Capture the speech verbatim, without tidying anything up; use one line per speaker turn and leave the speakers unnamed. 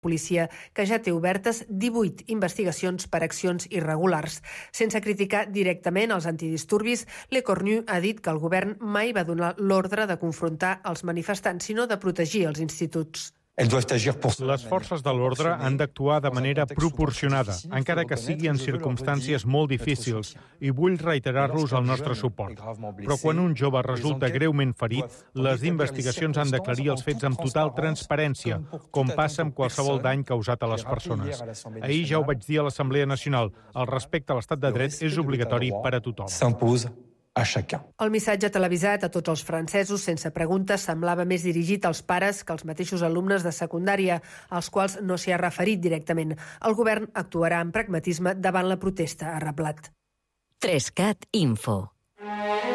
policia, que ja té obertes divuit investigacions per accions irregulars. Sense criticar directament els antidisturbis, Le Cornu ha dit que el govern mai va donar l'ordre de confrontar els manifestants, sinó de protegir els instituts.
Les forces de l'ordre han d'actuar de manera proporcionada, encara que sigui en circumstàncies molt difícils, i vull reiterar-los el nostre suport. Però quan un jove resulta greument ferit, les investigacions han d'aclarir els fets amb total transparència, com passa amb qualsevol dany causat a les persones. Ahir ja ho vaig dir a l'Assemblea Nacional, el respecte a l'estat de dret és obligatori per a tothom.
A chacun.
El missatge televisat a tots els francesos sense preguntes semblava més dirigit als pares que als mateixos alumnes de secundària, als quals no s'hi ha referit directament. El govern actuarà amb pragmatisme davant la protesta, ha reblat.
tres cat Info.